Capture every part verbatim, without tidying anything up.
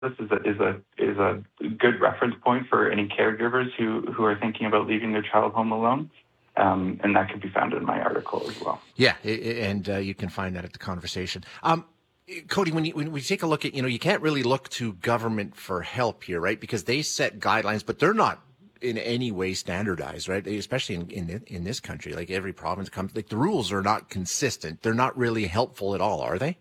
this is a, is a is a good reference point for any caregivers who, who are thinking about leaving their child home alone. Um, and that can be found in my article as well. Yeah, and uh, you can find that at the conversation. Um, Cody, when, you, when we take a look at, you know, you can't really look to government for help here, right? Because they set guidelines, but they're not in any way standardized, right? Especially in, in, in this country, like every province comes, like the rules are not consistent. They're not really helpful at all, are they?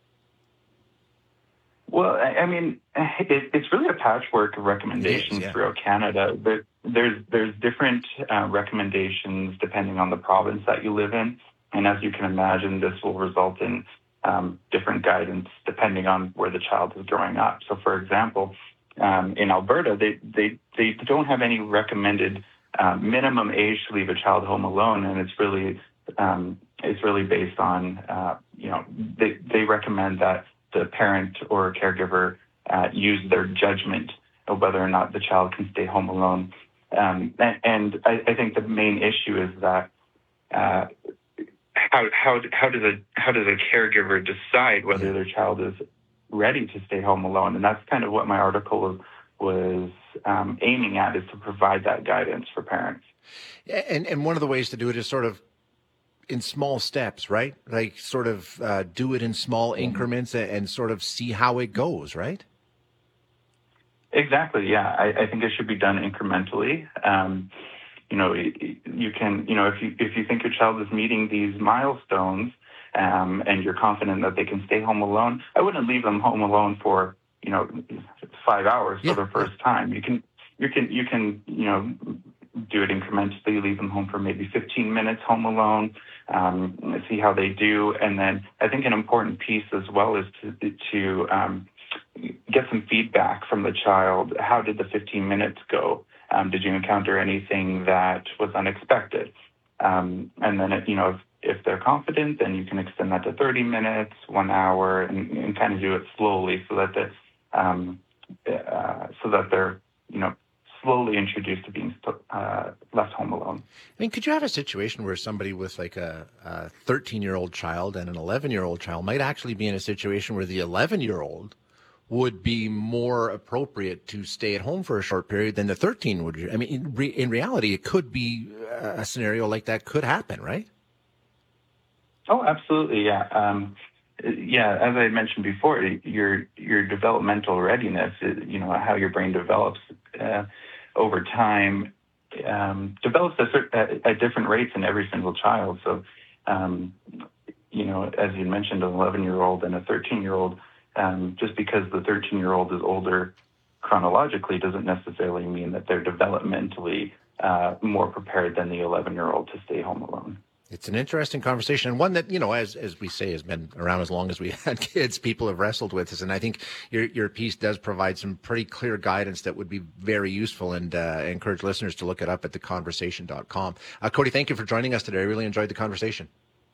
Well, I mean, it, it's really a patchwork of recommendations is, yeah. throughout Canada. There, there's there's different uh, recommendations depending on the province that you live in, and as you can imagine, this will result in um, different guidance depending on where the child is growing up. So, for example, um, in Alberta, they they they don't have any recommended uh, minimum age to leave a child home alone, and it's really um, it's really based on uh, you know they they recommend that the parent or caregiver uh, use their judgment of whether or not the child can stay home alone. Um, and and I, I think the main issue is that uh, how how how does a how does a caregiver decide whether their child is ready to stay home alone? And that's kind of what my article was, was um, aiming at, is to provide that guidance for parents. And and one of the ways to do it is sort of in small steps, right? Like sort of uh, do it in small mm-hmm. increments and, and sort of see how it goes, right? Exactly. Yeah, I, I think it should be done incrementally. Um, you know, you can, you know, if you if you think your child is meeting these milestones um, and you're confident that they can stay home alone, I wouldn't leave them home alone for, you know, five hours yeah. for the first time. You can, you can, you can, you know, do it incrementally, leave them home for maybe fifteen minutes home alone, um, see how they do. And then I think an important piece as well is to, to um, get some feedback from the child. How did the fifteen minutes go? Um, did you encounter anything that was unexpected? Um, and then, you know, if, if they're confident, then you can extend that to thirty minutes, one hour, and, and kind of do it slowly so that the, um, uh, so that they're, you know, slowly introduced to being uh, left home alone. I mean, could you have a situation where somebody with like a thirteen-year-old child and an eleven-year-old child might actually be in a situation where the eleven-year-old would be more appropriate to stay at home for a short period than the thirteen would? I mean, in, re- in reality, it could be a scenario like that could happen, right? Oh, absolutely, yeah. Um, yeah, as I mentioned before, your your developmental readiness, you know, how your brain develops uh, over time, um, develops at, at different rates in every single child. So, um, you know, as you mentioned, an eleven-year-old and a thirteen-year-old, um, just because the thirteen-year-old is older chronologically doesn't necessarily mean that they're developmentally uh, more prepared than the eleven-year-old to stay home alone. It's an interesting conversation, and one that, you know, as as we say, has been around as long as we had kids. People have wrestled with this, and I think your your piece does provide some pretty clear guidance that would be very useful, and uh, encourage listeners to look it up at the conversation dot com. Uh, Cody, thank you for joining us today. I really enjoyed the conversation.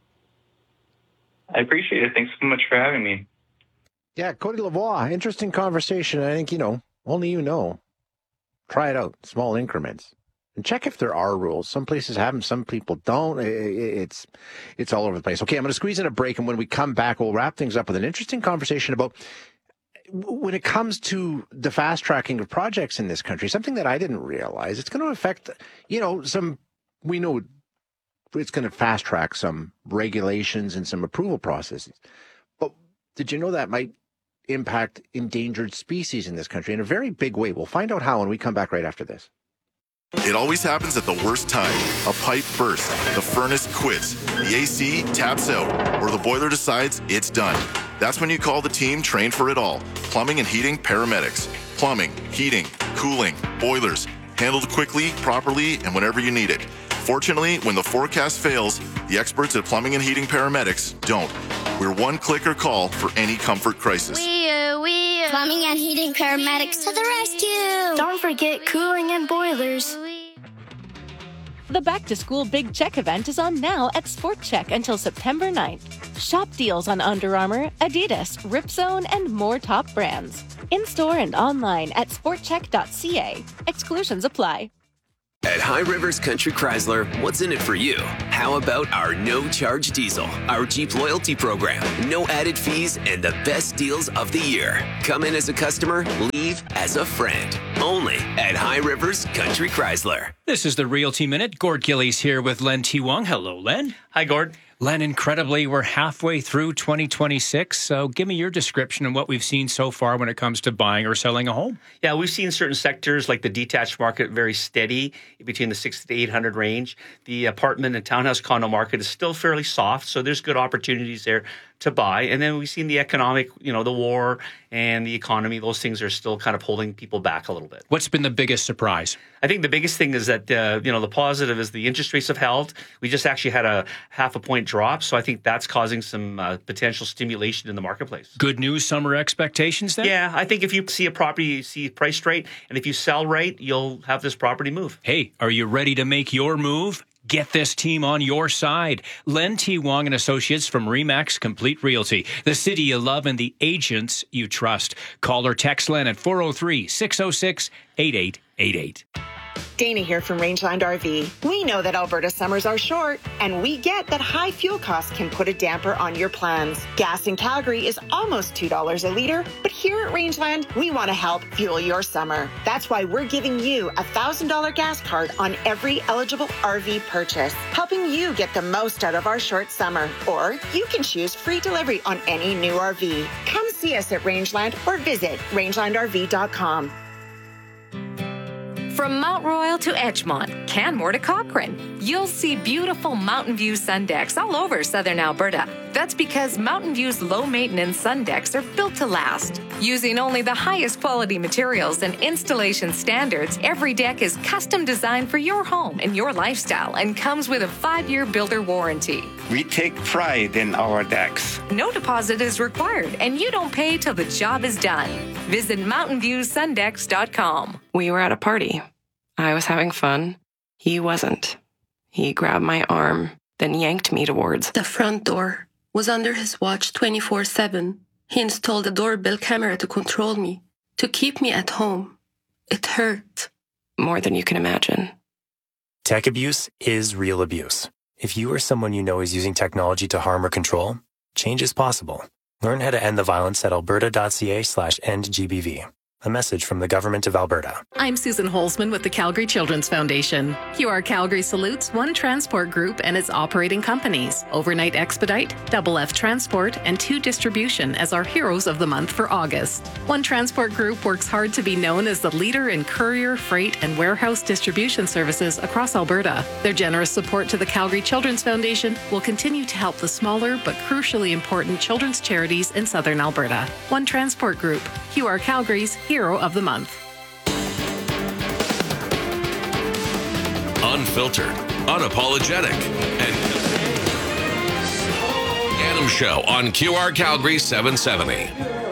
I appreciate it. Thanks so much for having me. Yeah, Cody Lavoie, interesting conversation. I think, you know, only you know. Try it out, small increments. And check if there are rules. Some places have them, some people don't. It's it's all over the place. Okay, I'm going to squeeze in a break, and when we come back, we'll wrap things up with an interesting conversation about when it comes to the fast tracking of projects in this country, something that I didn't realize. It's going to affect, you know, some, we know it's going to fast track some regulations and some approval processes. But did you know that might impact endangered species in this country in a very big way? We'll find out how when we come back right after this. It always happens at the worst time. A pipe bursts, the furnace quits, the A C taps out, or the boiler decides it's done. That's when you call the team trained for it all. Plumbing and heating paramedics. Plumbing, heating, cooling, boilers. Handled quickly, properly, and whenever you need it. Fortunately, when the forecast fails, the experts at Plumbing and Heating Paramedics don't. We're one clicker call for any comfort crisis. We, we, Plumbing and Heating Paramedics to the rescue! Don't forget cooling and boilers. The Back to School Big Check event is on now at Sport Check until September ninth. Shop deals on Under Armour, Adidas, Ripzone, and more top brands. In-store and online at sport check dot c a. Exclusions apply. At High Rivers Country Chrysler, what's in it for you? How about our no-charge diesel, our Jeep loyalty program, no added fees, and the best deals of the year? Come in as a customer, leave as a friend. Only at High Rivers Country Chrysler. This is the Realty Minute. Gord Gillies here with Len T. Wong. Hello, Len. Hi, Gord. Len, incredibly, we're halfway through twenty twenty-six, so give me your description of what we've seen so far when it comes to buying or selling a home. Yeah, we've seen certain sectors like the detached market very steady between the six to eight hundred range. The apartment and townhouse condo market is still fairly soft, so there's good opportunities there to buy. And then we've seen the economic, you know, the war and the economy, those things are still kind of holding people back a little bit. What's been the biggest surprise? I think the biggest thing is that, uh, you know, the positive is the interest rates have held. We just actually had a half a point drop, so I think that's causing some uh, potential stimulation in the marketplace. Good news, summer expectations then? Yeah, I think if you see a property, you see priced right, and if you sell right, you'll have this property move. Hey, are you ready to make your move? Get this team on your side. Len T. Wong and Associates from RE/MAX Complete Realty. The city you love and the agents you trust. Call or text Len at four oh three, six oh six, eight eight eight eight. Dana here from Rangeland R V. We know that Alberta summers are short, and we get that high fuel costs can put a damper on your plans. Gas in Calgary is almost two dollars a litre, but here at Rangeland, we want to help fuel your summer. That's why we're giving you a one thousand dollars gas card on every eligible R V purchase, helping you get the most out of our short summer. Or you can choose free delivery on any new R V. Come see us at Rangeland or visit rangeland r v dot com. From Mount Royal to Edgemont, Canmore to Cochrane, you'll see beautiful Mountain View sun decks all over southern Alberta. That's because Mountain View's low-maintenance sun decks are built to last. Using only the highest quality materials and installation standards, every deck is custom designed for your home and your lifestyle and comes with a five-year builder warranty. We take pride in our decks. No deposit is required, and you don't pay till the job is done. Visit mountain view sun decks dot com. We were at a party. I was having fun. He wasn't. He grabbed my arm, then yanked me towards the front door. Was under his watch twenty-four seven. He installed a doorbell camera to control me, to keep me at home. It hurt. More than you can imagine. Tech abuse is real abuse. If you or someone you know is using technology to harm or control, change is possible. Learn how to end the violence at alberta.ca slash endgbv. A message from the Government of Alberta. I'm Susan Holzman with the Calgary Children's Foundation. Q R Calgary salutes One Transport Group and its operating companies, Overnight Expedite, Double F Transport, and Two Distribution as our heroes of the month for August. One Transport Group works hard to be known as the leader in courier, freight, and warehouse distribution services across Alberta. Their generous support to the Calgary Children's Foundation will continue to help the smaller but crucially important children's charities in southern Alberta. One Transport Group, Q R Calgary's Hero of the Month. Unfiltered, unapologetic, and Adam Show on Q R Calgary seven seventy.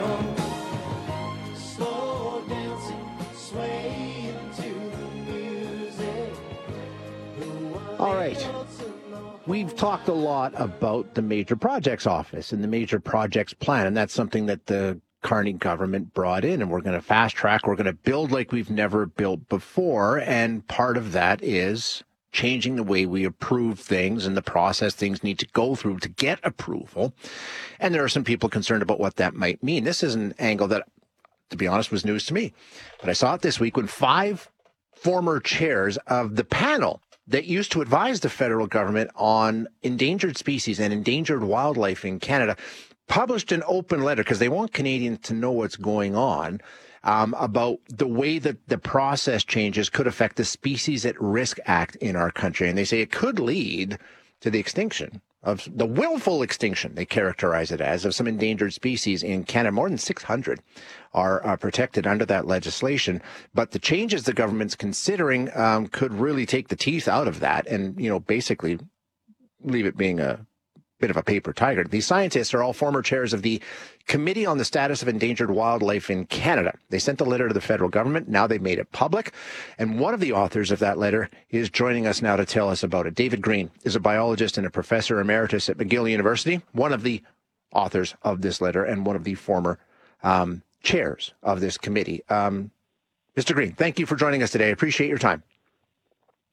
All right. We've talked a lot about the Major Projects Office and the Major Projects Plan, and that's something that the Carney government brought in, and we're going to fast track. We're going to build like we've never built before, and part of that is changing the way we approve things and the process things need to go through to get approval. And there are some people concerned about what that might mean. This is an angle that, to be honest, was news to me. But I saw it this week when five former chairs of the panel that used to advise the federal government on endangered species and endangered wildlife in Canada published an open letter, because they want Canadians to know what's going on, um, about the way that the process changes could affect the Species at Risk Act in our country. And they say it could lead to the extinction of the willful extinction, they characterize it as, of some endangered species in Canada. More than six hundred are, are protected under that legislation. But the changes the government's considering um, could really take the teeth out of that and, you know, basically leave it being a bit of a paper tiger. These scientists are all former chairs of the Committee on the Status of Endangered Wildlife in Canada. They sent a letter to the federal government. Now they've made it public. And one of the authors of that letter is joining us now to tell us about it. David Green is a biologist and a professor emeritus at McGill University, one of the authors of this letter and one of the former um, chairs of this committee. Um, Mister Green, thank you for joining us today. I appreciate your time.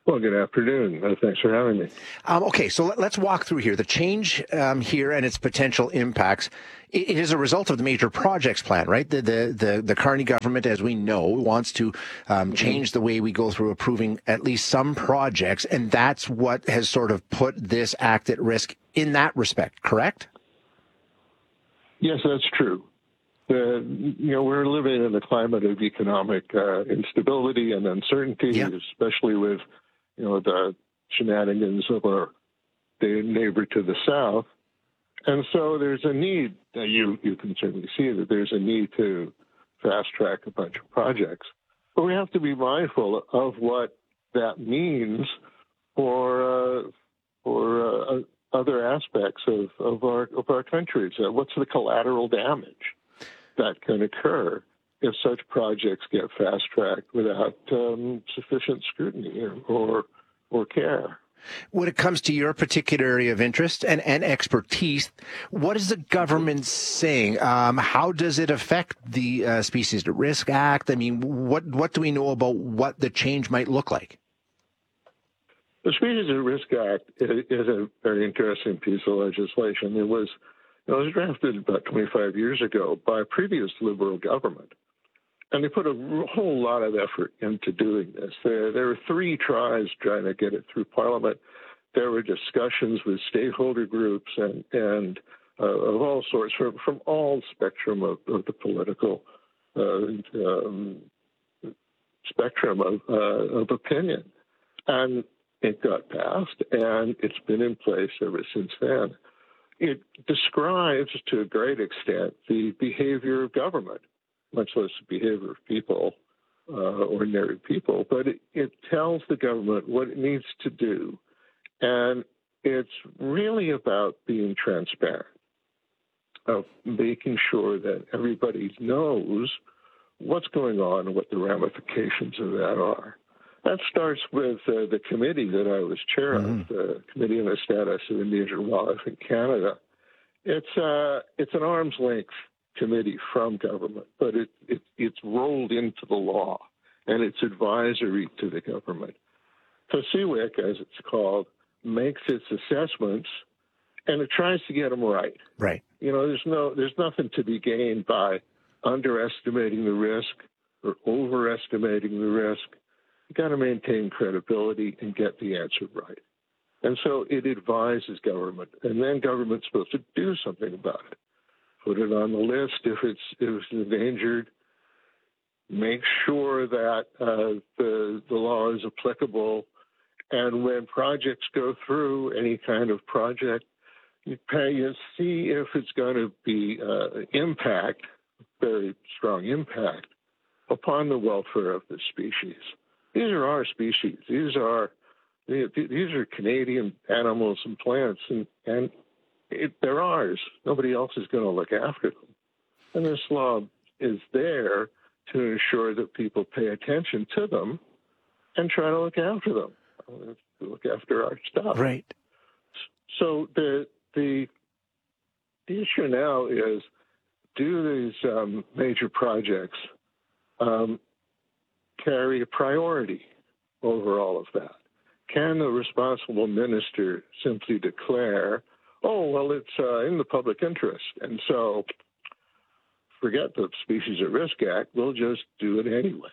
Well, good afternoon. Uh, thanks for having me. Um, okay, so let, let's walk through here. The change um, here and its potential impacts. It, it is a result of the major projects plan, right? The the the, the Carney government, as we know, wants to um, change the way we go through approving at least some projects, and that's what has sort of put this act at risk in that respect. Correct? Yes, that's true. Uh, you know, we're living in a climate of economic uh, instability and uncertainty, yeah. especially with, you know, the shenanigans of our neighbor to the south. And so there's a need, uh, you, you can certainly see that there's a need to fast track a bunch of projects. But we have to be mindful of what that means for, uh, for uh, other aspects of, of, our, of our countries. Uh, what's the collateral damage that can occur if such projects get fast-tracked without um, sufficient scrutiny or or care? When it comes to your particular area of interest and, and expertise, what is the government saying? Um, how does it affect the uh, Species at Risk Act? I mean, what what do we know about what the change might look like? The Species at Risk Act is a very interesting piece of legislation. It was It was drafted about twenty-five years ago by a previous Liberal government, and they put a whole lot of effort into doing this. There, there were three tries trying to get it through Parliament. There were discussions with stakeholder groups and, and uh, of all sorts, from, from all spectrum of, of the political uh, um, spectrum of, uh, of opinion. And it got passed, and it's been in place ever since then. It describes, to a great extent, the behavior of government, much less the behavior of people, uh, ordinary people. But it, it tells the government what it needs to do. And it's really about being transparent, of making sure that everybody knows what's going on and what the ramifications of that are. That starts with uh, the committee that I was chair mm-hmm. of, the Committee on the Status of Endangered Wildlife in Canada. It's uh, it's an arm's length committee from government, but it, it it's rolled into the law, and it's advisory to the government. So C W I C, as it's called, makes its assessments, and it tries to get them right. Right. You know, there's no there's nothing to be gained by underestimating the risk or overestimating the risk. You got to maintain credibility and get the answer right. And so it advises government, and then government's supposed to do something about it. Put it on the list if it's if it's endangered. Make sure that uh, the the law is applicable. And when projects go through, any kind of project, you pay you see if it's going to be uh, impact, very strong impact, upon the welfare of the species. These are our species. These are these are Canadian animals and plants, and, and it, they're ours. Nobody else is going to look after them. And this law is there to ensure that people pay attention to them and try to look after them, look after our stuff. Right. So the the, the issue now is, do these um, major projects um, carry a priority over all of that? Can the responsible minister simply declare, oh, well, it's uh, in the public interest, and so forget the Species at Risk Act, we'll just do it anyway?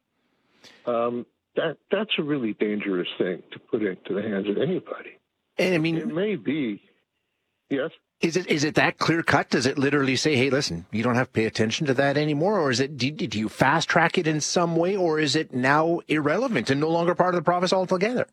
Um, that that's a really dangerous thing to put into the hands of anybody. And I mean, it may be, yes? Is it is it that clear cut? Does it literally say, hey, listen, you don't have to pay attention to that anymore? Or is it, do, do you fast track it in some way? Or is it now irrelevant and no longer part of the province altogether?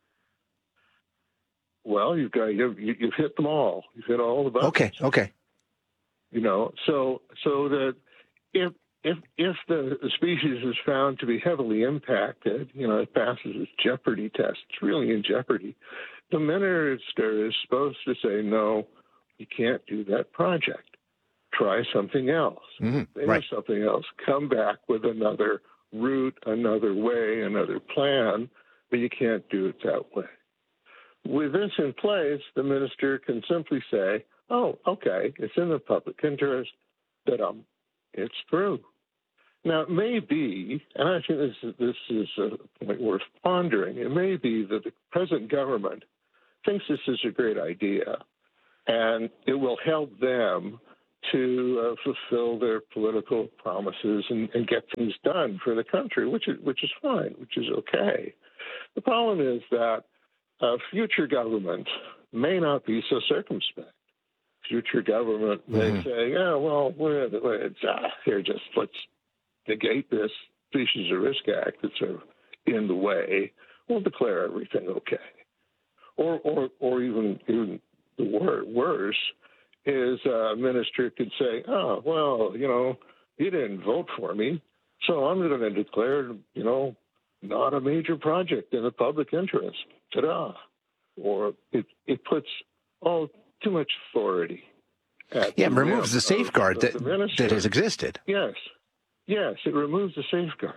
Well, you've got, you've, you've hit them all. You've hit all the buttons. Okay, okay. You know, so, so that if, if, if the, the species is found to be heavily impacted, you know, it passes its jeopardy test, it's really in jeopardy. The minister is supposed to say, no, you can't do that project. Try something else. Mm-hmm. Right. Something else. Come back with another route, another way, another plan, but you can't do it that way. With this in place, the minister can simply say, oh, okay, it's in the public interest, that um, it's through. Now, it may be, and I think this is, this is a point worth pondering, it may be that the present government thinks this is a great idea, and it will help them to uh, fulfill their political promises and, and get things done for the country, which is which is fine, which is okay. The problem is that uh, future government may not be so circumspect. Future government may mm-hmm. say, "Yeah, well, we're, we're, ah, here, just let's negate this Species of Risk Act that's sort of in the way. We'll declare everything okay." Or, or, or even even the wor- worse. is a minister could say, oh, well, you know, you didn't vote for me, so I'm going to declare, you know, not a major project in the public interest. Ta-da. Or it, it puts, oh, too much authority. At yeah, the it removes the safeguard of, of that, the that has existed. Yes. Yes, it removes the safeguard.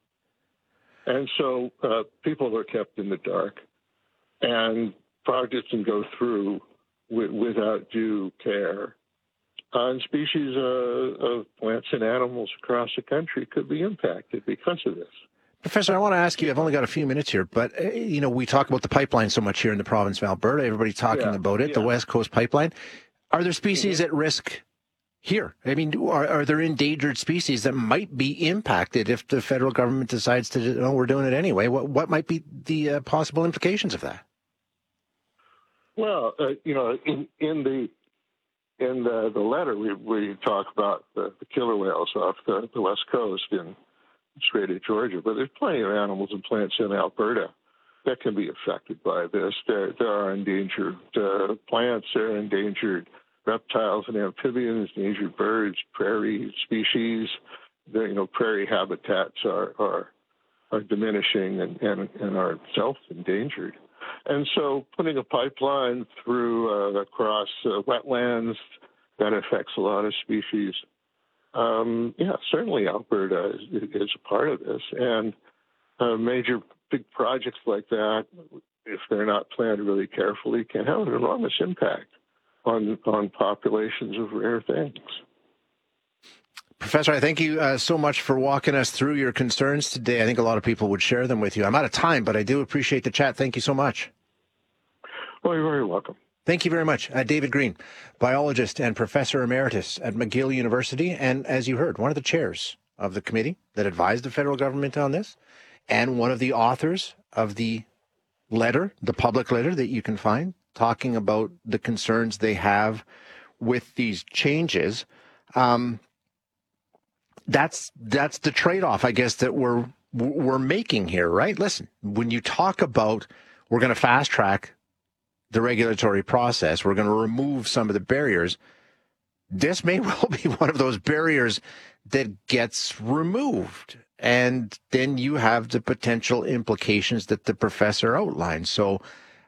And so uh, people are kept in the dark, and projects can go through without due care. Uh, and species uh, of plants and animals across the country could be impacted because of this. Professor, I want to ask you, I've only got a few minutes here, but, uh, you know, we talk about the pipeline so much here in the province of Alberta. Everybody's talking yeah, about it, yeah. the West Coast pipeline. Are there species mm-hmm. at risk here? I mean, are, are there endangered species that might be impacted if the federal government decides to, you know, we're doing it anyway? What, what might be the uh, possible implications of that? Well, uh, you know, in, in the in the, the letter we, we talk about the, the killer whales off the, the west coast in Strait of Georgia, but there's plenty of animals and plants in Alberta that can be affected by this. There, there are endangered uh, plants, there are endangered reptiles and amphibians, endangered birds, prairie species. The, you know, prairie habitats are are, are diminishing and, and, and are self-endangered. And so putting a pipeline through uh, across uh, wetlands, that affects a lot of species. Um, yeah, certainly Alberta is, is a part of this. And uh, major big projects like that, if they're not planned really carefully, can have an enormous impact on, on populations of rare things. Professor, I thank you uh, so much for walking us through your concerns today. I think a lot of people would share them with you. I'm out of time, but I do appreciate the chat. Thank you so much. Well, you're very welcome. Thank you very much. Uh, David Green, biologist and professor emeritus at McGill University, and as you heard, one of the chairs of the committee that advised the federal government on this, and one of the authors of the letter, the public letter that you can find, talking about the concerns they have with these changes. Um, That's that's the trade-off, I guess, that we're we're making here, right? Listen, when you talk about we're going to fast-track the regulatory process, we're going to remove some of the barriers, this may well be one of those barriers that gets removed. And then you have the potential implications that the professor outlined. So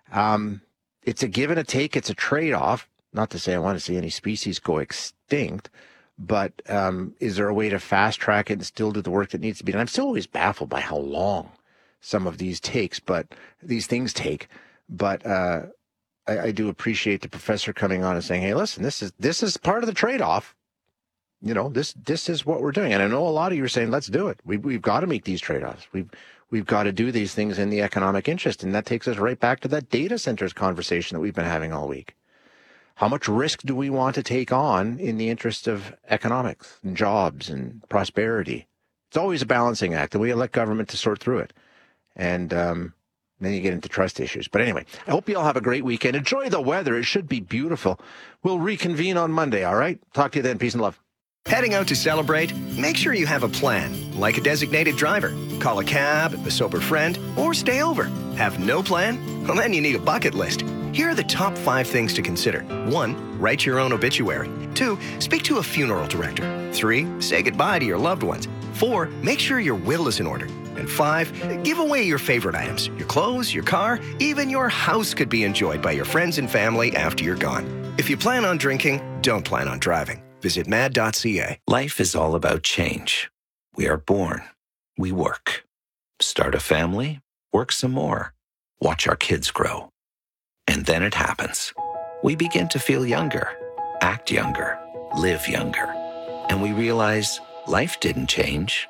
um, it's a give and a take. It's a trade-off. Not to say I want to see any species go extinct, but um, is there a way to fast track it and still do the work that needs to be done? I'm still always baffled by how long some of these takes, but these things take. But uh, I, I do appreciate the professor coming on and saying, "Hey, listen, this is this is part of the trade-off. You know, this this is what we're doing." And I know a lot of you are saying, "Let's do it. We, we've got to make these trade-offs. We've we've got to do these things in the economic interest." And that takes us right back to that data centers conversation that we've been having all week. How much risk do we want to take on in the interest of economics and jobs and prosperity? It's always a balancing act, and we let government to sort through it. And um, then you get into trust issues. But anyway, I hope you all have a great weekend. Enjoy the weather. It should be beautiful. We'll reconvene on Monday, all right? Talk to you then. Peace and love. Heading out to celebrate? Make sure you have a plan, like a designated driver. Call a cab, a sober friend, or stay over. Have no plan? Well, then you need a bucket list. Here are the top five things to consider. One, write your own obituary. Two, speak to a funeral director. Three, say goodbye to your loved ones. Four, make sure your will is in order. And five, give away your favorite items. Your clothes, your car, even your house could be enjoyed by your friends and family after you're gone. If you plan on drinking, don't plan on driving. Visit mad dot c a. Life is all about change. We are born. We work. Start a family. Work some more. Watch our kids grow. And then it happens. We begin to feel younger, act younger, live younger. And we realize life didn't change.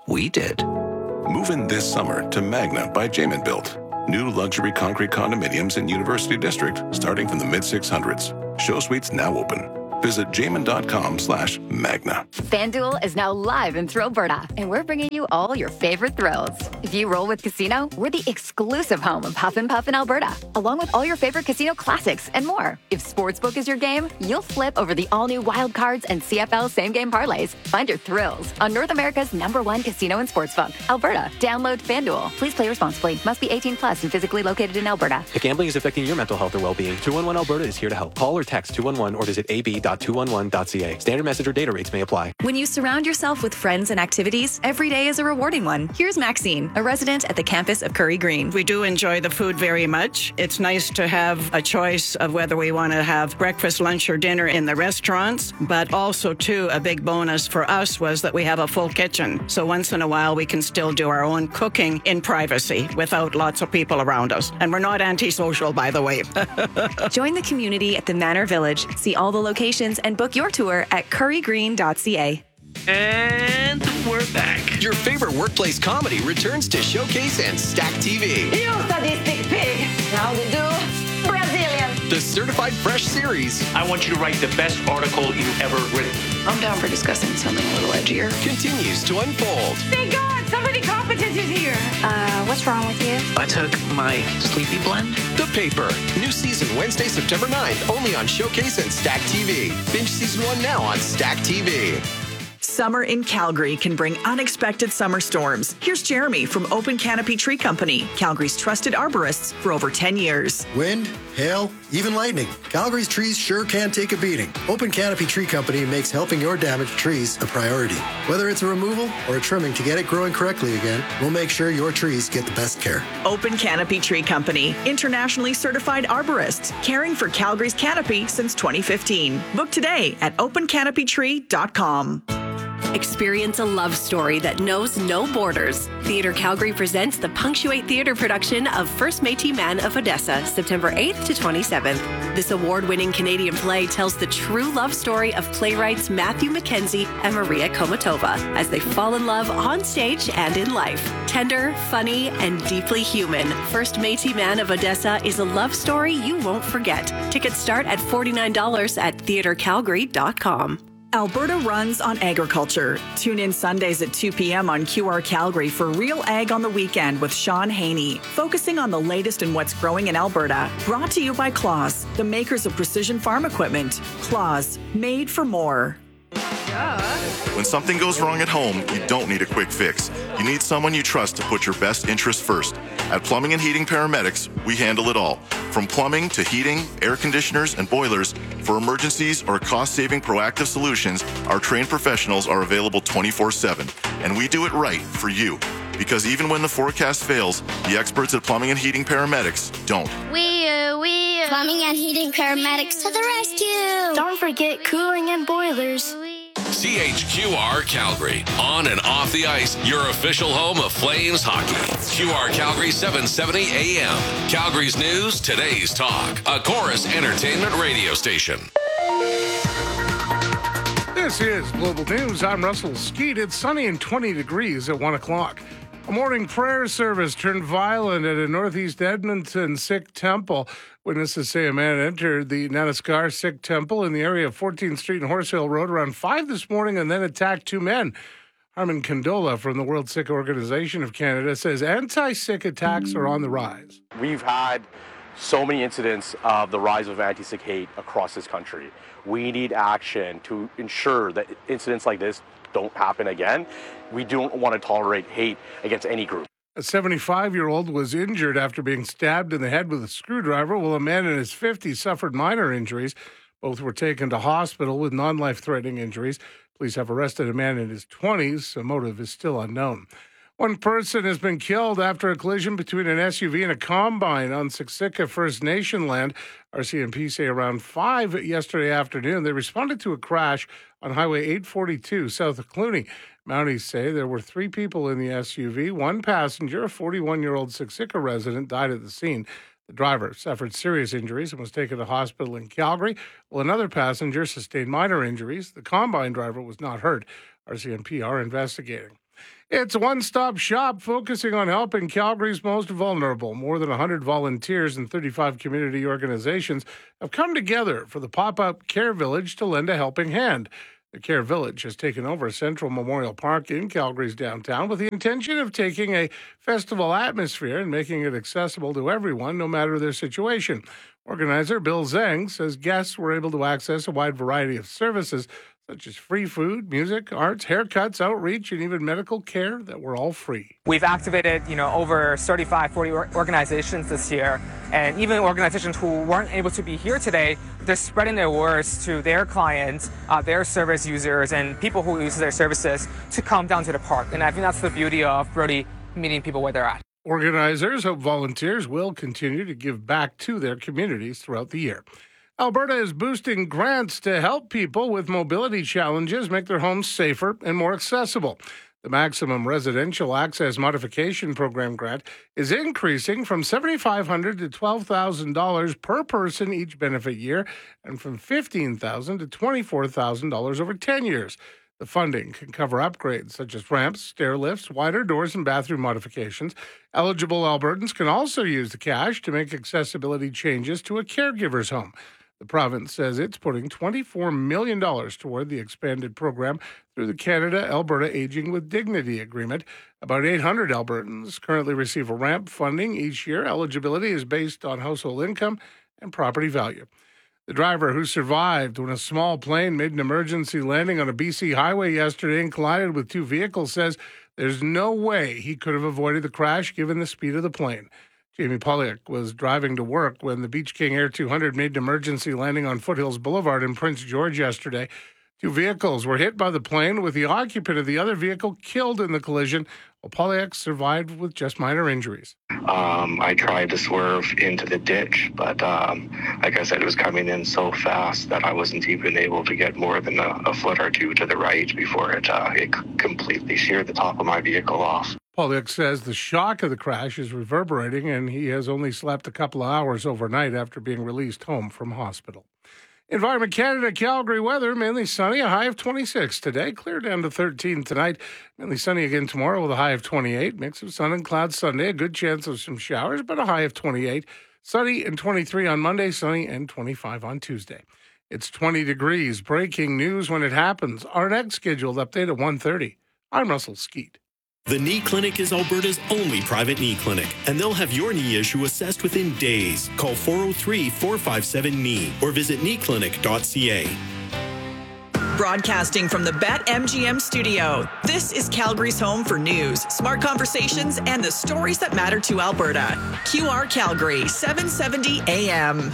We did. Move in this summer to Magna by Jamin Built. New luxury concrete condominiums in University District starting from the mid six hundreds. Show suites now open. Visit jamin.com slash Magna. FanDuel is now live in Thrillberta, and we're bringing you all your favorite thrills. If you roll with Casino, we're the exclusive home of Huff and Puff in Alberta, along with all your favorite casino classics and more. If Sportsbook is your game, you'll flip over the all-new Wild Cards and C F L same-game parlays. Find your thrills on North America's number one casino and sportsbook, Alberta. Download FanDuel. Please play responsibly. Must be eighteen plus and physically located in Alberta. If gambling is affecting your mental health or well-being, two one one Alberta is here to help. Call or text two one one or visit a b dot two one one dot c a. Standard message or data rates may apply. When you surround yourself with friends and activities, every day is a rewarding one. Here's Maxine, a resident at the campus of Curry Green. We do enjoy the food very much. It's nice to have a choice of whether we want to have breakfast, lunch, or dinner in the restaurants, but also, too, a big bonus for us was that we have a full kitchen. So once in a while, we can still do our own cooking in privacy without lots of people around us. And we're not antisocial, by the way. Join the community at the Manor Village. See all the locations and book your tour at curry green dot c a. And we're back. Your favorite workplace comedy returns to Showcase and Stack T V. You sadistic pig. How to do? Brazilian. The Certified Fresh series. I want you to write the best article you've ever written. I'm down for discussing something a little edgier. Continues to unfold. Thank God, somebody competent is here. Uh, what's wrong with you? I took my sleepy blend. The Paper. New season Wednesday, September ninth, only on Showcase and Stack T V. Binge season one now on Stack T V. Summer in Calgary can bring unexpected summer storms. Here's Jeremy from Open Canopy Tree Company, Calgary's trusted arborists for over ten years. Wind, hail, even lightning. Calgary's trees sure can take a beating. Open Canopy Tree Company makes helping your damaged trees a priority. Whether it's a removal or a trimming to get it growing correctly again, we'll make sure your trees get the best care. Open Canopy Tree Company, internationally certified arborists, caring for Calgary's canopy since twenty fifteen. Book today at open canopy tree dot com. Experience a love story that knows no borders. Theatre Calgary presents the Punctuate Theatre production of First Métis Man of Odessa, September eighth to twenty-seventh. This award-winning Canadian play tells the true love story of playwrights Matthew Mackenzie and Maria Komatova as they fall in love on stage and in life. Tender, funny, and deeply human, First Métis Man of Odessa is a love story you won't forget. Tickets start at forty-nine dollars at theatre calgary dot com. Alberta runs on agriculture. Tune in Sundays at two p.m. on Q R Calgary for Real Ag on the Weekend with Sean Haney, focusing on the latest in what's growing in Alberta. Brought to you by Claas, the makers of precision farm equipment. Claas, made for more. When something goes wrong at home, you don't need a quick fix. You need someone you trust to put your best interests first. At Plumbing and Heating Paramedics, we handle it all. From plumbing to heating, air conditioners, and boilers, for emergencies or cost-saving proactive solutions, our trained professionals are available twenty-four seven. And we do it right for you. Because even when the forecast fails, the experts at Plumbing and Heating Paramedics don't. We, uh, we, uh, Plumbing and Heating Paramedics to the rescue. Don't forget cooling and boilers. C H Q R Calgary, on and off the ice, your official home of Flames hockey. Q R Calgary seven seventy A M. Calgary's news, today's talk. A Chorus Entertainment radio station. This is Global News. I'm Russell Skeet. It's sunny and twenty degrees at one o'clock. A morning prayer service turned violent at a northeast Edmonton Sikh temple. Witnesses say a man entered the Nanaskar Sikh temple in the area of fourteenth Street and Horse Hill Road around five this morning and then attacked two men. Harman Kandola from the World Sikh Organization of Canada says anti-Sikh attacks are on the rise. We've had so many incidents of the rise of anti-Sikh hate across this country. We need action to ensure that incidents like this don't happen again. We don't want to tolerate hate against any group. A seventy-five-year-old was injured after being stabbed in the head with a screwdriver, while a man in his fifties suffered minor injuries. Both were taken to hospital with non-life-threatening injuries. Police have arrested a man in his twenties. The motive is still unknown. One person has been killed after a collision between an S U V and a combine on Siksika First Nation land. R C M P say around five yesterday afternoon, they responded to a crash on Highway eight forty-two south of Clooney. Mounties say there were three people in the S U V. One passenger, a forty-one-year-old Siksika resident, died at the scene. The driver suffered serious injuries and was taken to hospital in Calgary, while another passenger sustained minor injuries. The combine driver was not hurt. R C M P are investigating. It's a one-stop shop focusing on helping Calgary's most vulnerable. More than one hundred volunteers and thirty-five community organizations have come together for the pop-up Care Village to lend a helping hand. The Care Village has taken over Central Memorial Park in Calgary's downtown with the intention of taking a festival atmosphere and making it accessible to everyone, no matter their situation. Organizer Bill Zeng says guests were able to access a wide variety of services such as free food, music, arts, haircuts, outreach, and even medical care that were all free. We've activated, you know, over thirty-five, forty organizations this year, and even organizations who weren't able to be here today, they're spreading their words to their clients, uh, their service users, and people who use their services to come down to the park. And I think that's the beauty of really meeting people where they're at. Organizers hope volunteers will continue to give back to their communities throughout the year. Alberta is boosting grants to help people with mobility challenges make their homes safer and more accessible. The Maximum Residential Access Modification Program grant is increasing from seven thousand five hundred dollars to twelve thousand dollars per person each benefit year and from fifteen thousand dollars to twenty-four thousand dollars over ten years. The funding can cover upgrades such as ramps, stair lifts, wider doors, and bathroom modifications. Eligible Albertans can also use the cash to make accessibility changes to a caregiver's home. The province says it's putting twenty-four million dollars toward the expanded program through the Canada-Alberta Aging with Dignity Agreement. About eight hundred Albertans currently receive a ramp funding each year. Eligibility is based on household income and property value. The driver who survived when a small plane made an emergency landing on a B C highway yesterday and collided with two vehicles says there's no way he could have avoided the crash given the speed of the plane. Jamie Polyak was driving to work when the Beach King Air two hundred made an emergency landing on Foothills Boulevard in Prince George yesterday. Two vehicles were hit by the plane, with the occupant of the other vehicle killed in the collision, while Polyak survived with just minor injuries. Um, I tried to swerve into the ditch, but um, like I said, it was coming in so fast that I wasn't even able to get more than a, a foot or two to the right before it, uh, it completely sheared the top of my vehicle off. Polyak says the shock of the crash is reverberating, and he has only slept a couple of hours overnight after being released home from hospital. Environment Canada, Calgary weather, mainly sunny, a high of twenty-six today, clear down to thirteen tonight, mainly sunny again tomorrow with a high of twenty-eight, mix of sun and clouds Sunday, a good chance of some showers, but a high of twenty-eight, sunny and twenty-three on Monday, sunny and twenty-five on Tuesday. It's twenty degrees, breaking news when it happens. Our next scheduled update at one thirty. I'm Russell Skeet. The Knee Clinic is Alberta's only private knee clinic, and they'll have your knee issue assessed within days. Call four oh three, four five seven, K N E E or visit knee clinic dot c a. Broadcasting from the BetMGM studio, this is Calgary's home for news, smart conversations, and the stories that matter to Alberta. Q R Calgary, seven seventy A M.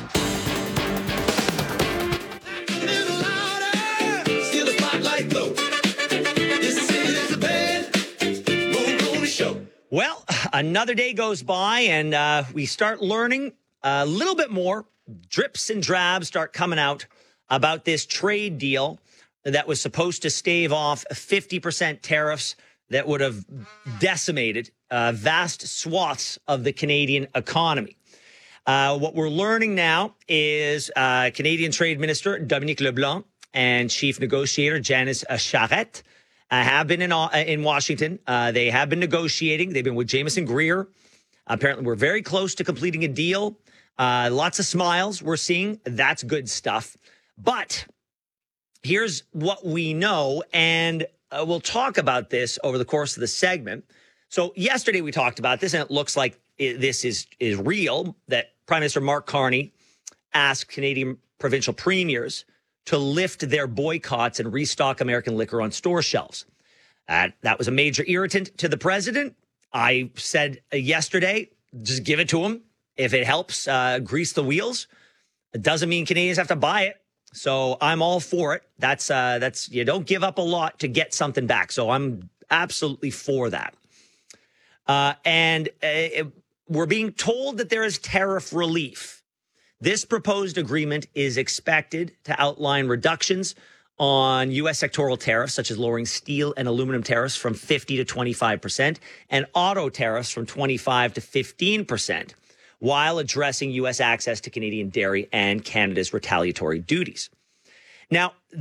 Well, another day goes by and uh, we start learning a little bit more. Drips and drabs start coming out about this trade deal that was supposed to stave off fifty percent tariffs that would have decimated uh, vast swaths of the Canadian economy. Uh, what we're learning now is uh, Canadian Trade Minister Dominique LeBlanc and Chief Negotiator Janice Charette Uh, have been in uh, in Washington. Uh, they have been negotiating. They've been with Jameson Greer. Apparently, we're very close to completing a deal. Uh, lots of smiles we're seeing. That's good stuff. But here's what we know, and uh, we'll talk about this over the course of the segment. So yesterday we talked about this, and it looks like it, this is, is real, that Prime Minister Mark Carney asked Canadian provincial premiers to lift their boycotts and restock American liquor on store shelves. Uh, that was a major irritant to the president. I said uh, yesterday, just give it to him. If it helps uh, grease the wheels, it doesn't mean Canadians have to buy it. So I'm all for it. That's uh, that's you don't give up a lot to get something back. So I'm absolutely for that. Uh, and uh, it, we're being told that there is tariff relief. This proposed agreement is expected to outline reductions on U S sectoral tariffs, such as lowering steel and aluminum tariffs from fifty to twenty-five percent and auto tariffs from twenty-five to fifteen percent, while addressing U S access to Canadian dairy and Canada's retaliatory duties. Now,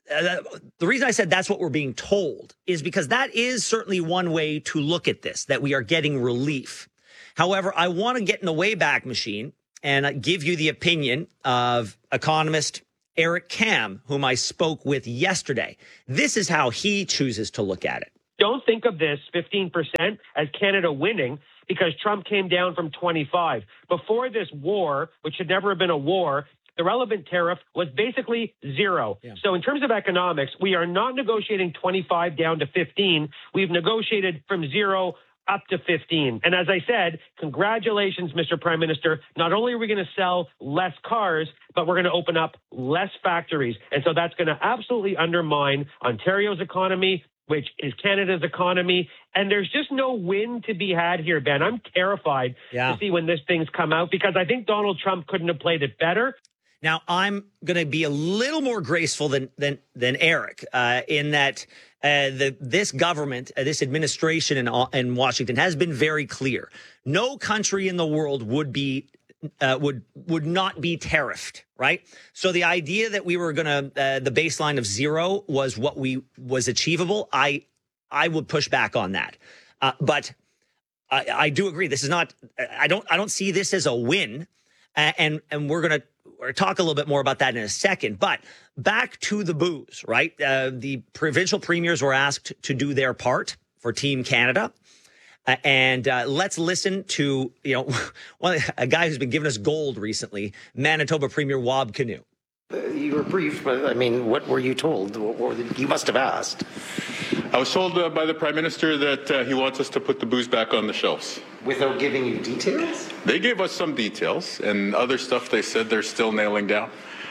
uh, the reason I said that's what we're being told is because that is certainly one way to look at this, that we are getting relief. However, I want to get in the Wayback Machine and give you the opinion of economist Eric Kam, whom I spoke with yesterday. This is how he chooses to look at it. Don't think of this fifteen percent as Canada winning because Trump came down from twenty-five. Before this war, which should never have been a war, the relevant tariff was basically zero. Yeah. So in terms of economics, we are not negotiating twenty-five down to fifteen. We've negotiated from zero up to fifteen. And as I said, congratulations, Mister Prime Minister. Not only are we going to sell less cars, but we're going to open up less factories. And so that's going to absolutely undermine Ontario's economy, which is Canada's economy. And there's just no win to be had here, Ben. I'm terrified yeah. to see when this thing's come out because I think Donald Trump couldn't have played it better. Now, I'm going to be a little more graceful than than than Eric uh, in that uh, the this government, uh, this administration in, in Washington has been very clear. No country in the world would be uh, would would not be tariffed, right? So the idea that we were going to uh, the baseline of zero was what we was achievable. I I would push back on that, uh, but I, I do agree. This is not. I don't. I don't see this as a win, uh, and and we're going to. We'll talk a little bit more about that in a second. But back to the booze, right? Uh, the provincial premiers were asked to do their part for Team Canada. Uh, and uh, let's listen to, you know, one, a guy who's been giving us gold recently, Manitoba Premier Wab Kinew. You were briefed, but I mean, what were you told? What were the, you must have asked. I was told uh, by the Prime Minister that uh, he wants us to put the booze back on the shelves. Without giving you details? They gave us some details, and other stuff they said they're still nailing down.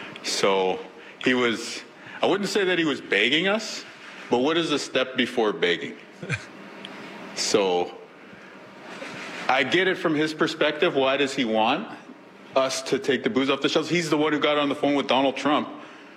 So he was, I wouldn't say that he was begging us, but what is a step before begging? So I get it from his perspective. Why does he want us to take the booze off the shelves? He's the one who got on the phone with Donald Trump,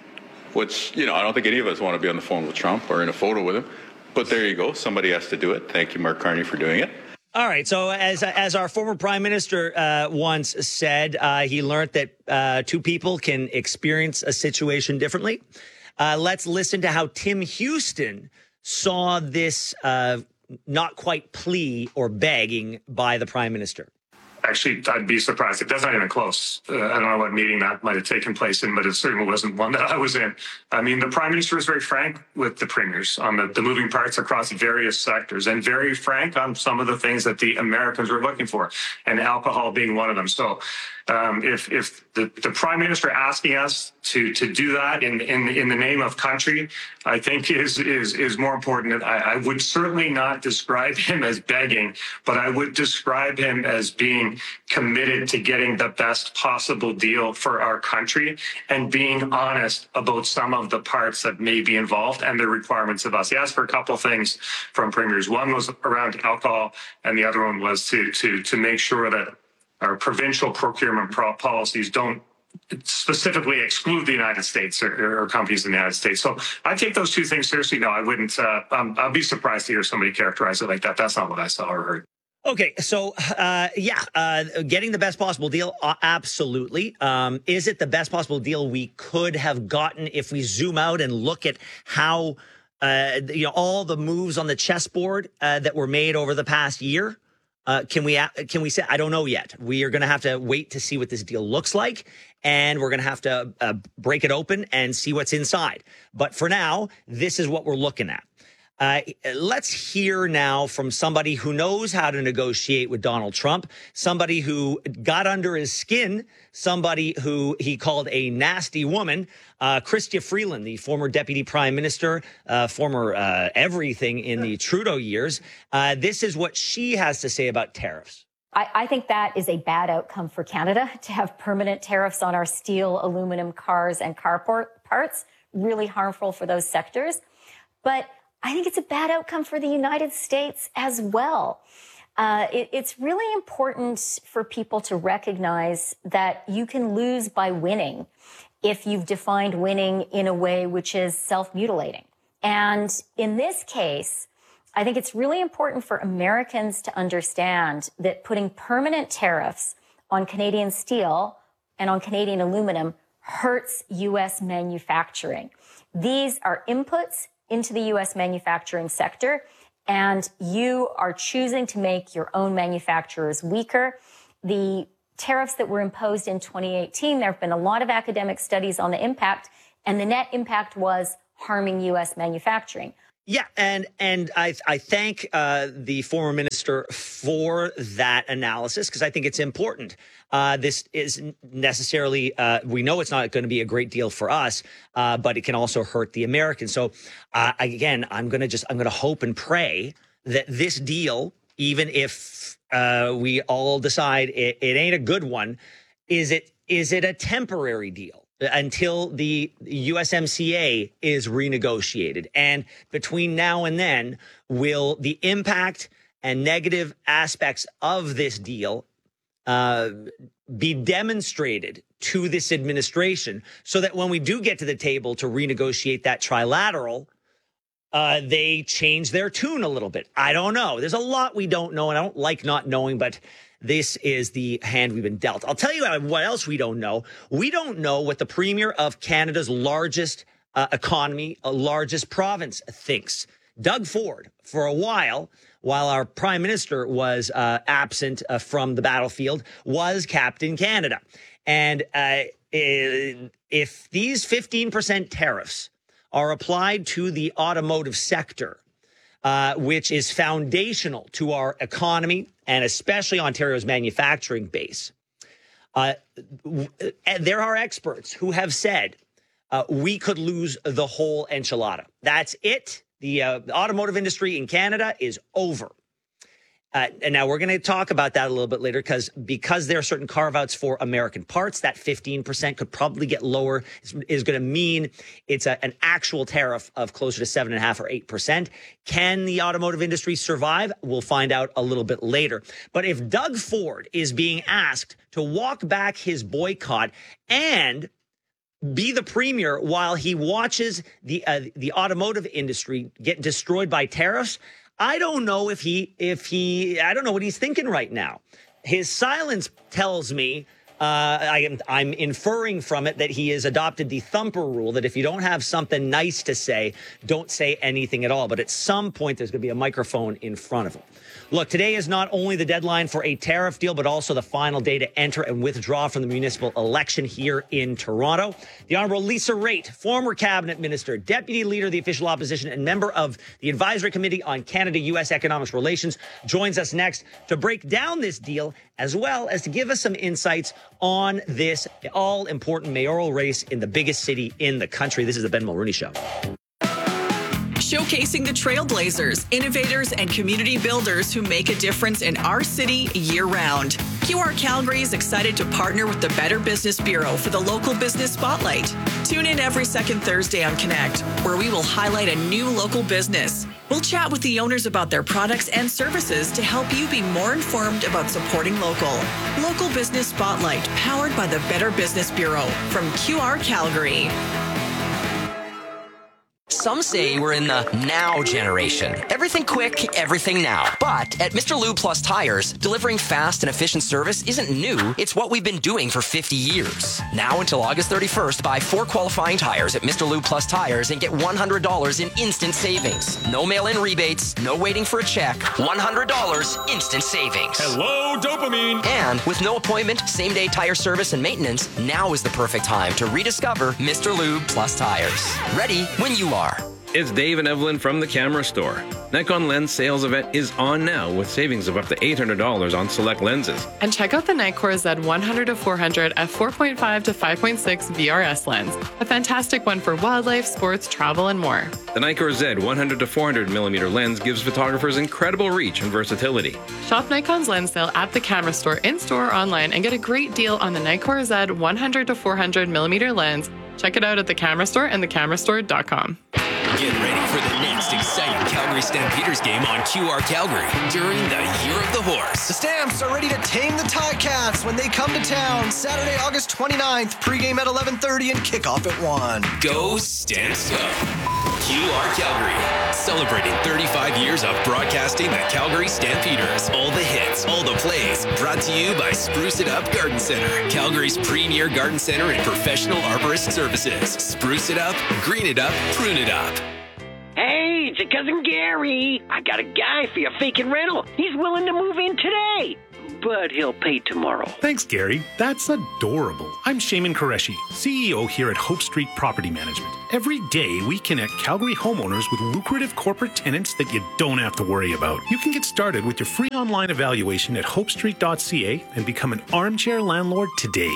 which, you know, I don't think any of us want to be on the phone with Trump or in a photo with him. But there you go. Somebody has to do it. Thank you, Mark Carney, for doing it. All right. So as as our former prime minister uh, once said, uh, he learned that uh, two people can experience a situation differently. Uh, let's listen to how Tim Houston saw this uh, not quite plea or begging by the prime minister. Actually, I'd be surprised if that's not even close. Uh, I don't know what meeting that might have taken place in, but it certainly wasn't one that I was in. I mean, the prime minister was very frank with the premiers on the, the moving parts across various sectors and very frank on some of the things that the Americans were looking for, and alcohol being one of them. So um, if if the, the prime minister asking us to to do that in in in the name of country, I think is is is more important. I, I would certainly not describe him as begging, but I would describe him as being committed to getting the best possible deal for our country and being honest about some of the parts that may be involved and the requirements of us. He asked for a couple of things from premiers. One was around alcohol, and the other one was to to to make sure that our provincial procurement pro- policies don't specifically exclude the United States or, or companies in the United States. So I take those two things seriously. No, I wouldn't. Uh, um, I'll be surprised to hear somebody characterize it like that. That's not what I saw or heard. Okay, so uh, yeah, uh, getting the best possible deal, uh, absolutely. Um, is it the best possible deal we could have gotten if we zoom out and look at how uh, you know all the moves on the chessboard uh, that were made over the past year? Uh, can we can we say, I don't know yet. We are going to have to wait to see what this deal looks like, and we're going to have to uh, break it open and see what's inside. But for now, this is what we're looking at. Uh, let's hear now from somebody who knows how to negotiate with Donald Trump, somebody who got under his skin, somebody who he called a nasty woman, uh, Chrystia Freeland, the former deputy prime minister, uh, former uh, everything in the Trudeau years. Uh, this is what she has to say about tariffs. I, I think that is a bad outcome for Canada to have permanent tariffs on our steel, aluminum, cars, and car port parts, really harmful for those sectors. But I think it's a bad outcome for the United States as well. Uh, it, it's really important for people to recognize that you can lose by winning if you've defined winning in a way which is self-mutilating. And in this case, I think it's really important for Americans to understand that putting permanent tariffs on Canadian steel and on Canadian aluminum hurts U S manufacturing. These are inputs into the U S manufacturing sector, and you are choosing to make your own manufacturers weaker. The tariffs that were imposed in twenty eighteen, there have been a lot of academic studies on the impact, and the net impact was harming U S manufacturing. Yeah, and and I I thank uh, the former minister for that analysis, because I think it's important. Uh, this is necessarily, uh, we know it's not going to be a great deal for us, uh, but it can also hurt the Americans. So uh, again, I'm going to just, I'm going to hope and pray that this deal, even if uh, we all decide it, it ain't a good one, is it is it a temporary deal until the U S M C A is renegotiated? And between now and then, will the impact and negative aspects of this deal uh, be demonstrated to this administration, so that when we do get to the table to renegotiate that trilateral, uh, they change their tune a little bit? I don't know. There's a lot we don't know, and I don't like not knowing, but this is the hand we've been dealt. I'll tell you what else we don't know. We don't know what the premier of Canada's largest uh, economy, uh, largest province thinks. Doug Ford, for a while, while our prime minister was uh, absent uh, from the battlefield, was Captain Canada. And uh, if these fifteen percent tariffs are applied to the automotive sector, uh, which is foundational to our economy, and especially Ontario's manufacturing base, uh, w- there are experts who have said uh, we could lose the whole enchilada. That's it. The, uh, the automotive industry in Canada is over. Uh, and now we're going to talk about that a little bit later, because because there are certain carve-outs for American parts, that fifteen percent could probably get lower, is, is going to mean it's a, an actual tariff of closer to seven point five or eight percent. Can the automotive industry survive? We'll find out a little bit later. But if Doug Ford is being asked to walk back his boycott and be the premier while he watches the uh, the automotive industry get destroyed by tariffs, I don't know if he, if he, I don't know what he's thinking right now. His silence tells me, uh, I am, I'm inferring from it that he has adopted the thumper rule, that if you don't have something nice to say, don't say anything at all. But at some point, there's going to be a microphone in front of him. Look, today is not only the deadline for a tariff deal, but also the final day to enter and withdraw from the municipal election here in Toronto. The Honourable Lisa Raitt, former cabinet minister, deputy leader of the official opposition, and member of the Advisory Committee on Canada-U S Economic Relations, joins us next to break down this deal, as well as to give us some insights on this all-important mayoral race in the biggest city in the country. This is the Ben Mulrooney Show. Showcasing the trailblazers, innovators, and community builders who make a difference in our city year-round. Q R Calgary is excited to partner with the Better Business Bureau for the Local Business Spotlight. Tune in every second Thursday on Connect, where we will highlight a new local business. We'll chat with the owners about their products and services to help you be more informed about supporting local. Local Business Spotlight, powered by the Better Business Bureau from Q R Calgary. Some say we're in the now generation. Everything quick, everything now. But at Mister Lube Plus Tires, delivering fast and efficient service isn't new. It's what we've been doing for fifty years. Now until August thirty-first, buy four qualifying tires at Mister Lube Plus Tires and get one hundred dollars in instant savings. No mail-in rebates, no waiting for a check. one hundred dollars instant savings. Hello, dopamine. And with no appointment, same-day tire service and maintenance, now is the perfect time to rediscover Mister Lube Plus Tires. Ready when you are. It's Dave and Evelyn from the Camera Store. Nikon Lens sales event is on now with savings of up to eight hundred dollars on select lenses. And check out the Nikkor Z one hundred to four hundred f four point five to five point six V R S lens. A fantastic one for wildlife, sports, travel, and more. The Nikkor Z one hundred to four hundred millimeter lens gives photographers incredible reach and versatility. Shop Nikon's lens sale at the Camera Store, in-store or online, and get a great deal on the Nikkor Z one hundred to four hundred millimeter lens. Check it out at the Camera Store and the camera store dot com. Get ready for the next exciting Calgary Stampeders game on Q R Calgary during the Year of the Horse. The Stamps are ready to tame the Ticats when they come to town Saturday, August twenty-ninth. Pregame at eleven thirty and kickoff at one. Go Stamps Go! Q R Calgary, celebrating thirty-five years of broadcasting the Calgary Stampeders. All the hits, all the plays, brought to you by Spruce It Up Garden Center, Calgary's premier garden center and professional arborist services. Spruce it up, green it up, prune it up. Hey, it's your cousin Gary. I got a guy for your vacant rental. He's willing to move in today, but he'll pay tomorrow. Thanks, Gary. That's adorable. I'm Shaman Qureshi, C E O here at Hope Street Property Management. Every day, we connect Calgary homeowners with lucrative corporate tenants that you don't have to worry about. You can get started with your free online evaluation at hope street dot c a and become an armchair landlord today.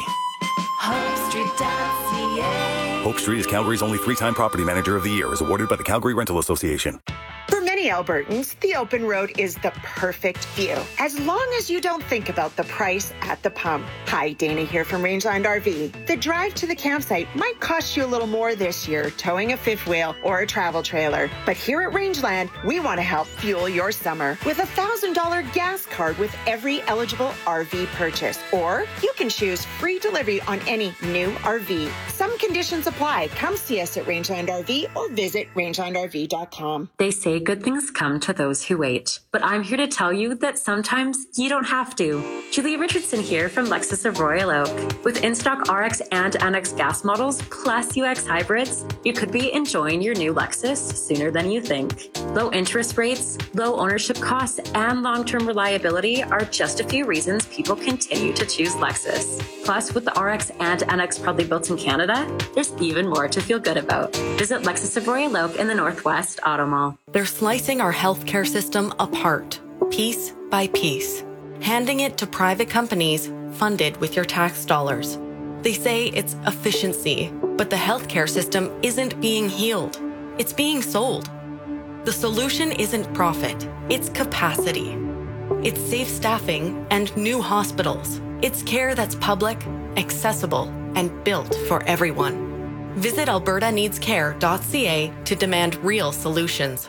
hope street dot c a Hope Street is Calgary's only three-time property manager of the year, as awarded by the Calgary Rental Association. For many Albertans, the open road is the perfect view, as long as you don't think about the price at the pump. Hi, Dana here from Rangeland R V. The drive to the campsite might cost you a little more this year, towing a fifth wheel or a travel trailer. But here at Rangeland, we want to help fuel your summer with a one thousand dollars gas card with every eligible R V purchase. Or you can choose free delivery on any new R V. Some conditions apply. Come see us at Rangeland R V or visit rangeland r v dot com. They say good things come to those who wait, but I'm here to tell you that sometimes you don't have to. Julia Richardson here from Lexus of Royal Oak. With in-stock R X and N X gas models plus U X hybrids, you could be enjoying your new Lexus sooner than you think. Low interest rates, low ownership costs, and long-term reliability are just a few reasons people continue to choose Lexus. Plus, with the R X and N X proudly built in Canada, there's even more to feel good about. Visit Lexus of Royal Oak in the Northwest Auto Mall. They're slicing our healthcare system apart, piece by piece, handing it to private companies funded with your tax dollars. They say it's efficiency, but the healthcare system isn't being healed. It's being sold. The solution isn't profit, it's capacity. It's safe staffing and new hospitals. It's care that's public, accessible, and built for everyone. Visit alberta needs care dot c a to demand real solutions.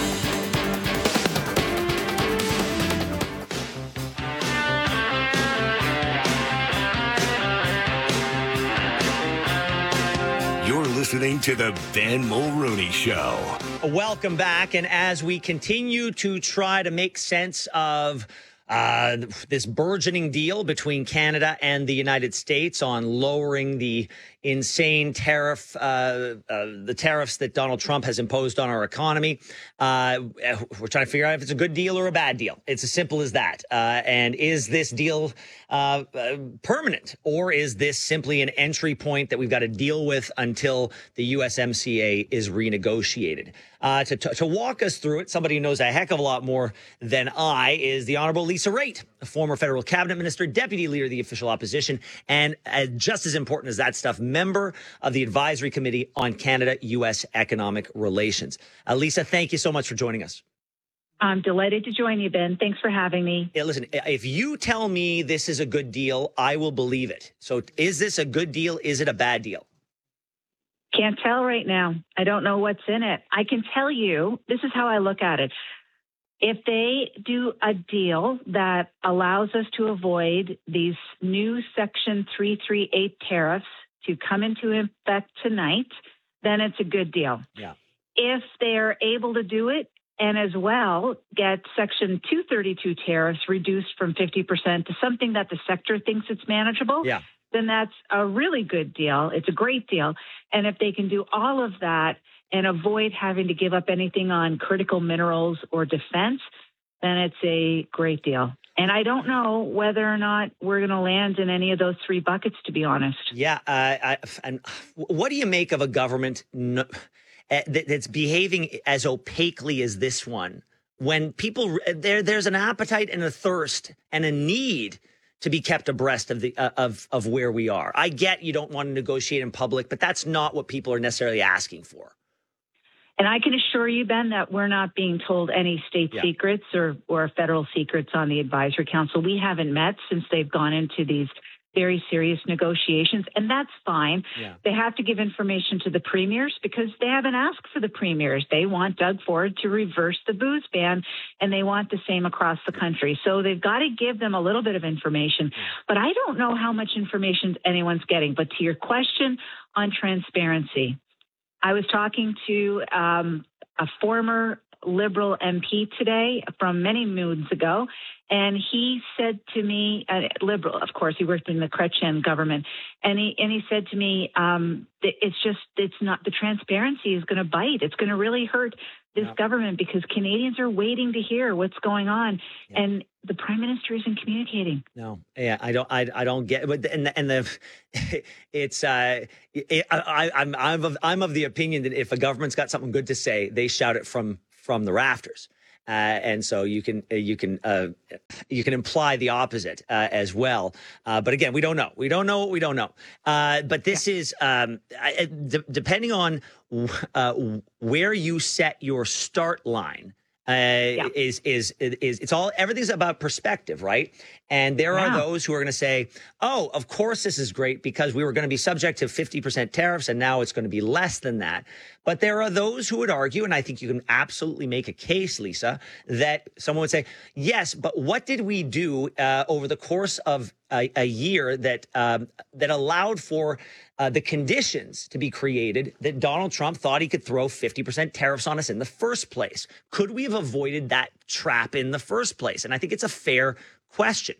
You're listening to the Ben Mulroney Show. Welcome back. And as we continue to try to make sense of uh, this burgeoning deal between Canada and the United States on lowering the insane tariff, uh, uh, the tariffs that Donald Trump has imposed on our economy. Uh, we're trying to figure out if it's a good deal or a bad deal. It's as simple as that. Uh, and is this deal uh, uh, permanent, or is this simply an entry point that we've got to deal with until the U S M C A is renegotiated? Uh, to, to, to walk us through it, somebody who knows a heck of a lot more than I is the Honorable Lisa Raitt, a former federal cabinet minister, deputy leader of the official opposition, and uh, just as important as that stuff, member of the Advisory Committee on Canada-U S Economic Relations. Uh, Lisa, thank you so much for joining us. I'm delighted to join you, Ben. Thanks for having me. Yeah, listen, if you tell me this is a good deal, I will believe it. So is this a good deal? Is it a bad deal? Can't tell right now. I don't know what's in it. I can tell you, this is how I look at it. If they do a deal that allows us to avoid these new Section three thirty-eight tariffs to come into effect tonight, then it's a good deal. Yeah. If they're able to do it and as well get Section two thirty-two tariffs reduced from fifty percent to something that the sector thinks it's manageable, yeah. then that's a really good deal. It's a great deal. And if they can do all of that and avoid having to give up anything on critical minerals or defense, then it's a great deal. And I don't know whether or not we're going to land in any of those three buckets, to be honest. Yeah. Uh, I, and what do you make of a government no, uh, that, that's behaving as opaquely as this one? When people there, there's an appetite and a thirst and a need to be kept abreast of the uh, of of where we are. I get you don't want to negotiate in public, but that's not what people are necessarily asking for. And I can assure you, Ben, that we're not being told any state yeah. secrets or, or federal secrets on the Advisory Council. We haven't met since they've gone into these very serious negotiations, and that's fine. Yeah. They have to give information to the premiers because they haven't asked for the premiers. They want Doug Ford to reverse the booze ban, and they want the same across the country. So they've got to give them a little bit of information. But I don't know how much information anyone's getting. But to your question on transparency, I was talking to um, a former Liberal M P today from many moons ago, and he said to me, uh, Liberal, of course, he worked in the Chrétien government, and he and he said to me, um, it's just, it's not, the transparency is going to bite. It's going to really hurt this yeah. government because Canadians are waiting to hear what's going on, yeah. and the Prime Minister isn't communicating. No, yeah, I don't, I, I don't get, but and and the, it's, uh, it, I, I'm, I'm of, I'm of the opinion that if a government's got something good to say, they shout it from. from the rafters. Uh, and so you can uh, you can uh, you can imply the opposite uh, as well. Uh, but again, we don't know. We don't know what we don't know. Uh, but this yeah. is um, I, d- depending on uh, where you set your start line. Uh, yeah. is, is, is, it's all, everything's about perspective, right? And there yeah. are those who are going to say, oh, of course this is great because we were going to be subject to fifty percent tariffs and now it's going to be less than that. But there are those who would argue, and I think you can absolutely make a case, Lisa, that someone would say, yes, but what did we do uh, over the course of a, a year that, um, that allowed for Uh, the conditions to be created that Donald Trump thought he could throw fifty percent tariffs on us in the first place? Could we have avoided that trap in the first place? And I think it's a fair question.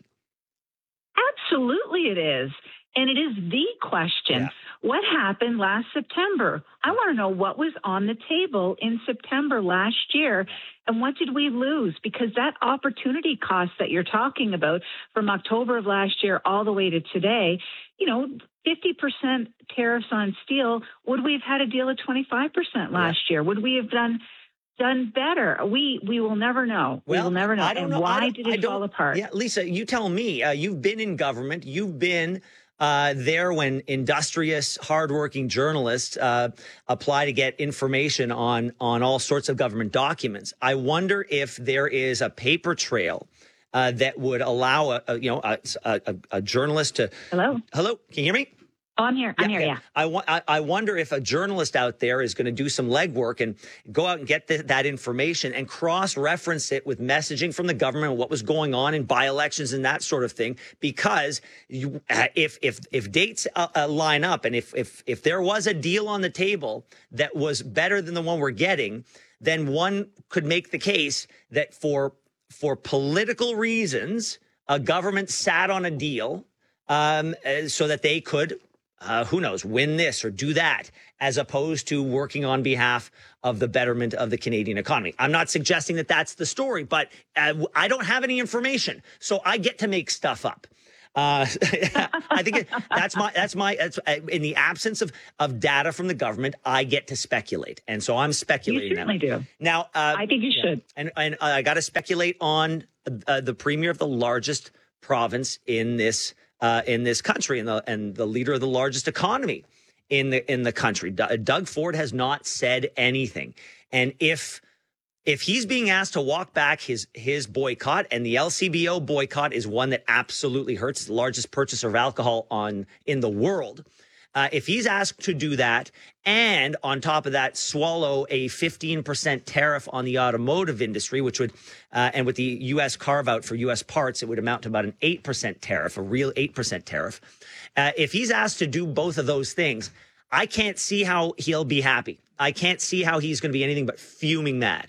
Absolutely it is. And it is the question. Yeah. What happened last September? I want to know what was on the table in September last year and what did we lose? Because that opportunity cost that you're talking about from October of last year all the way to today, you know, fifty percent tariffs on steel, would we have had a deal at twenty-five percent last yeah. year? Would we have done done better? We we will never know. Well, we will never know. I don't and know. why did it fall apart? Yeah, Lisa, you tell me. Uh, you've been in government. You've been uh, there when industrious, hardworking journalists uh, apply to get information on on all sorts of government documents. I wonder if there is a paper trail uh, that would allow a, a you know a, a, a journalist to. Hello. Hello. Can you hear me? Oh, I'm here. I'm yeah, here, yeah. I, wa- I, I wonder if a journalist out there is going to do some legwork and go out and get the, that information and cross-reference it with messaging from the government and what was going on in by-elections and that sort of thing. Because you, uh, if if if dates uh, uh, line up and if if if there was a deal on the table that was better than the one we're getting, then one could make the case that for for political reasons, a government sat on a deal um, uh, so that they could. Uh, who knows, win this or do that, as opposed to working on behalf of the betterment of the Canadian economy. I'm not suggesting that that's the story, but uh, I don't have any information, so I get to make stuff up. Uh, I think it, that's my that's my that's, uh, in the absence of of data from the government, I get to speculate, and so I'm speculating. You certainly now. do. Now, uh, I think you yeah. should, and and uh, I got to speculate on uh, the premier of the largest province in this. Uh, in this country and the and the leader of the largest economy in the in the country. D- Doug Ford has not said anything. And if if he's being asked to walk back his his boycott, and the L C B O boycott is one that absolutely hurts, the largest purchaser of alcohol on in the world. Uh, if he's asked to do that, and on top of that, swallow a fifteen percent tariff on the automotive industry, which would, uh, and with the U S carve out for U S parts, it would amount to about an eight percent tariff, a real eight percent tariff. Uh, if he's asked to do both of those things, I can't see how he'll be happy. I can't see how he's going to be anything but fuming mad.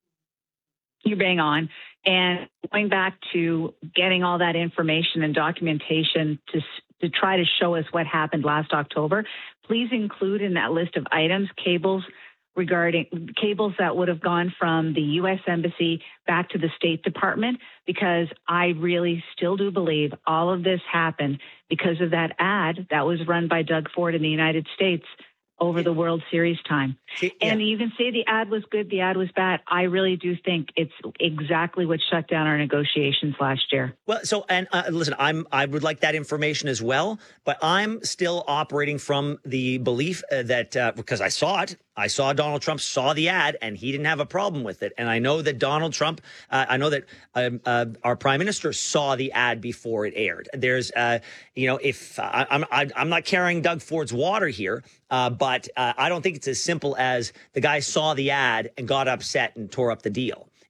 You're bang on. And going back to getting all that information and documentation to to try to show us what happened last October, please include in that list of items cables regarding cables that would have gone from the U S Embassy back to the State Department, because I really still do believe all of this happened because of that ad that was run by Doug Ford in the United States over the World Series time. Yeah. And you can say the ad was good, the ad was bad. I really do think it's exactly what shut down our negotiations last year. Well, so, and uh, listen, I'm, I would like that information as well, but I'm still operating from the belief uh, that, uh, because I saw it, I saw Donald Trump saw the ad and he didn't have a problem with it. And I know that Donald Trump, uh, I know that um, uh, our prime minister saw the ad before it aired. There's, uh, you know, if uh, I'm, I, I'm not carrying Doug Ford's water here, uh, but uh, I don't think it's as simple as the guy saw the ad and got upset and tore up the deal.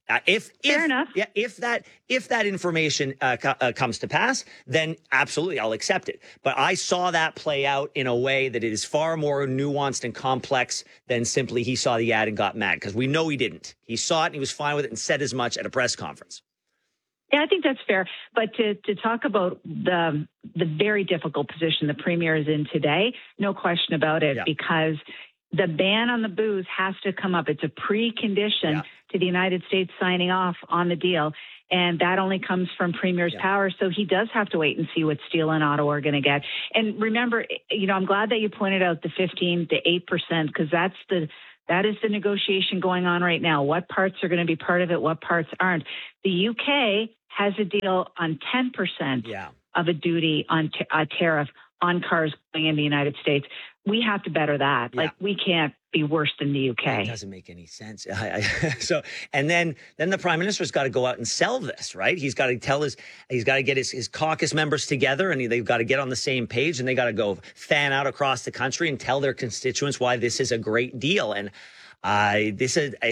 Uh, if if Fair enough. yeah, if that if that information uh, co- uh, comes to pass, then absolutely I'll accept it. But I saw that play out in a way that it is far more nuanced and complex than simply he saw the ad and got mad, because we know he didn't. He saw it and he was fine with it and said as much at a press conference. Yeah, I think that's fair. But to, to talk about the the very difficult position the premier is in today, no question about it, Yeah. because the ban on the booze has to come up. It's a precondition Yeah. to the United States signing off on the deal. And that only comes from Premier's Yeah. power. So he does have to wait and see what Steele and Ottawa are going to get. And remember, you know, I'm glad that you pointed out the fifteen to eight percent, because that's the that is the negotiation going on right now. What parts are going to be part of it? What parts aren't? The U K has a deal on ten percent Yeah. of a duty on t- a tariff on cars going in the United States. We have to better that. Yeah. Like, we can't be worse than the U It K. doesn't make any sense. I, I, so, and then, then the prime minister's got to go out and sell this, right? He's got to tell his, he's got to get his, his caucus members together, and they've got to get on the same page, and they got to go fan out across the country and tell their constituents why this is a great deal. And I, this is, I,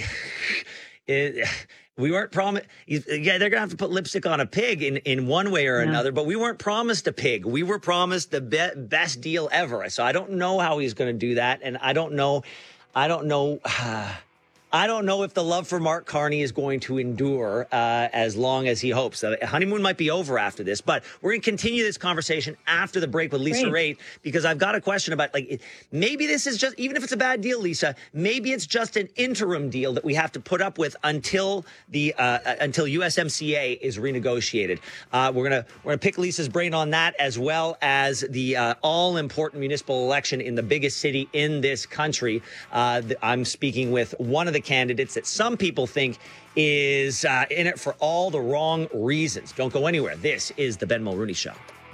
it, we weren't promised. Yeah, they're gonna have to put lipstick on a pig in, in one way or Yeah. another. But we weren't promised a pig. We were promised the be- best deal ever. So I don't know how he's going to do that, and I don't know. I don't know. I don't know if the love for Mark Carney is going to endure uh, as long as he hopes. The honeymoon might be over after this, but we're going to continue this conversation after the break with Lisa Great. Raitt, because I've got a question about, like, it- maybe this is just, even if it's a bad deal, Lisa, maybe it's just an interim deal that we have to put up with until the uh, until U S M C A is renegotiated. Uh, we're gonna we're gonna pick Lisa's brain on that, as well as the uh, all important municipal election in the biggest city in this country. Uh, th- I'm speaking with one of the candidates that some people think is uh, in it for all the wrong reasons. Don't go anywhere. This is the Ben Mulrooney Show.